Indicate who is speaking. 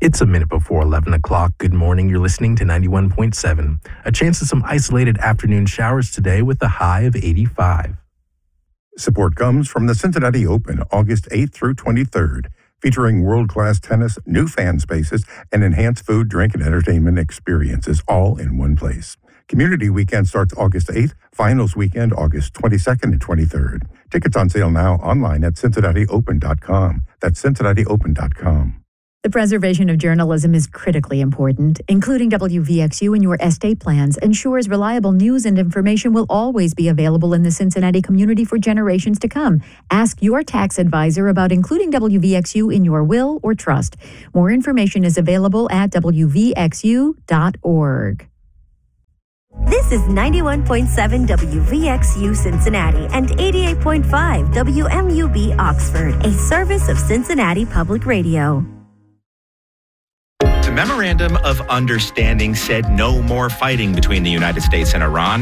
Speaker 1: It's a minute before 11 o'clock. Good morning. You're listening to 91.7. A chance of some isolated afternoon showers today with a high of 85.
Speaker 2: Support comes from the Cincinnati Open, August 8th through 23rd, featuring world-class tennis, new fan spaces, and enhanced food, drink, and entertainment experiences all in one place. Community Weekend starts August 8th, Finals Weekend August 22nd and 23rd. Tickets on sale now online at CincinnatiOpen.com. That's CincinnatiOpen.com.
Speaker 3: The preservation of journalism is critically important. Including WVXU in your estate plans ensures reliable news and information will always be available in the Cincinnati community for generations to come. Ask your tax advisor about including WVXU in your will or trust. More information is available at WVXU.org.
Speaker 4: This is 91.7 WVXU Cincinnati and 88.5 WMUB Oxford, a service of Cincinnati Public Radio.
Speaker 5: The Memorandum of Understanding said no more fighting between the United States and Iran.